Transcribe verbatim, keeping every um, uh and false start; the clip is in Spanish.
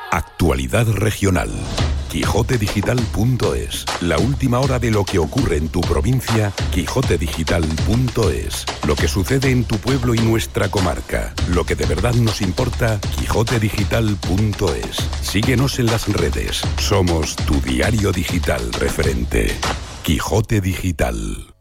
Actualidad regional. Quijote Digital punto es. La última hora de lo que ocurre en tu provincia. Quijote Digital punto es. Lo que sucede en tu pueblo y nuestra comarca. Lo que de verdad nos importa. Quijote Digital punto es. Síguenos en las redes. Somos tu diario digital referente. Quijote Digital.